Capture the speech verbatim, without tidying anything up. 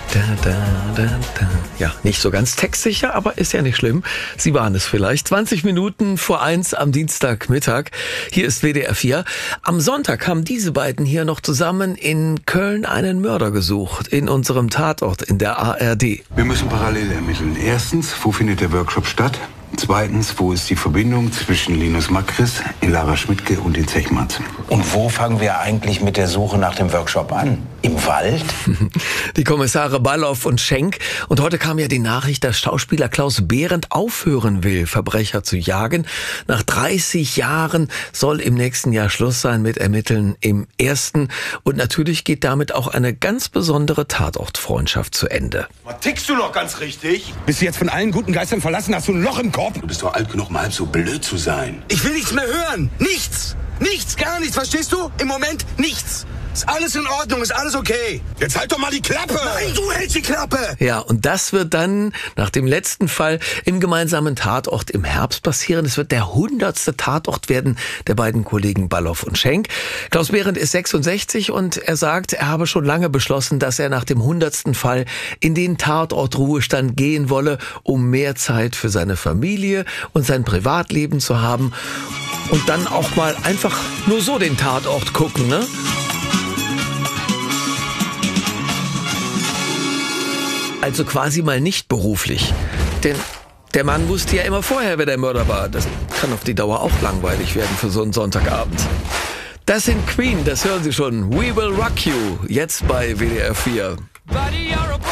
Da, da, da, da. Ja, nicht so ganz textsicher, aber ist ja nicht schlimm. Sie waren es vielleicht. zwanzig Minuten vor eins am Dienstagmittag. Hier ist W D R vier. Am Sonntag haben diese beiden hier noch zusammen in Köln einen Mörder gesucht. In unserem Tatort in der A R D. Wir müssen parallel ermitteln. Erstens, wo findet der Workshop statt? Zweitens, wo ist die Verbindung zwischen Linus Makris, Elara Schmidtke und den Zechmanns? Und wo fangen wir eigentlich mit der Suche nach dem Workshop an? Im Wald? Die Kommissare Balloff und Schenk. Und heute kam ja die Nachricht, dass Schauspieler Klaus Behrendt aufhören will, Verbrecher zu jagen. Nach dreißig Jahren soll im nächsten Jahr Schluss sein mit Ermitteln im Ersten. Und natürlich geht damit auch eine ganz besondere Tatortfreundschaft zu Ende. Was tickst du noch ganz richtig? Bist du jetzt von allen guten Geistern verlassen? Hast du ein Loch im Kopf? Du bist doch alt genug, um halb so blöd zu sein. Ich will nichts mehr hören. Nichts. Nichts, gar nichts. Verstehst du? Im Moment nichts. Ist alles in Ordnung, ist alles okay. Jetzt halt doch mal die Klappe. Nein, du hältst die Klappe. Ja, und das wird dann nach dem letzten Fall im gemeinsamen Tatort im Herbst passieren. Es wird der hundertste Tatort werden der beiden Kollegen Balloff und Schenk. Klaus Behrendt ist sechsundsechzig und er sagt, er habe schon lange beschlossen, dass er nach dem hundertsten Fall in den Tatortruhestand gehen wolle, um mehr Zeit für seine Familie und sein Privatleben zu haben. Und dann auch mal einfach nur so den Tatort gucken, ne? Also quasi mal nicht beruflich. Denn der Mann wusste ja immer vorher, wer der Mörder war. Das kann auf die Dauer auch langweilig werden für so einen Sonntagabend. Das sind Queen, das hören Sie schon. We Will Rock You, jetzt bei W D R vier.